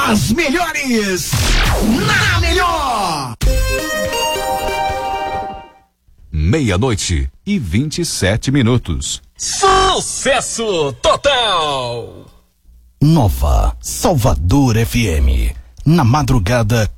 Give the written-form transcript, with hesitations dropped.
As melhores na Melhor. 00:27. Sucesso total! Nova Salvador FM. Na madrugada